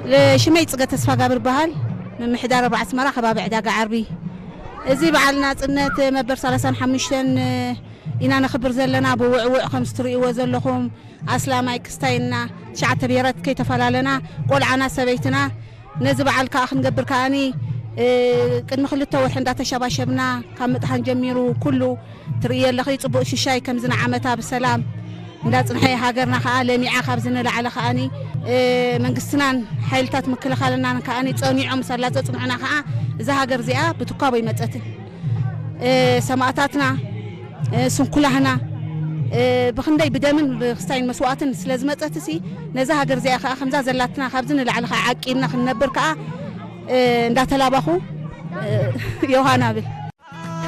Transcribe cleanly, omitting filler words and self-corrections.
شمي صقة تسفى قبر بهال من محدار 4 سمرة خباب عداق عربي زي بعلنا صنت مبر 35 إنا نخبر زلنا بوعوع 5 تريقوا زلهم أسلامي كستاينا شعت بيرت كي تفلالنا قول عنا سبيتنا نزب على الكاخ نقبر كاني كن مخلطة وحنا تشابشبنا كم تحن جميرو كله تريا اللي خيط بوش الشاي كم زنا عمتها بالسلام ندات نحيي هاجرنا خالي ميعا خابزنا لعلى خاني من قصنان حيلتات مكل خالنا كاني تصنيعهم سلات تصنعنا خا إذا هاجر زيا بتقابي متأتن سماعاتنا سنكلهنا بخندي بدمن بخستين مسواتن سلازمت أتسي نزه هاجر زيا خا خمسة زلاتنا خابزنا لعلى خا عاكينا خنبر كا ندات لابخو يوهانا بال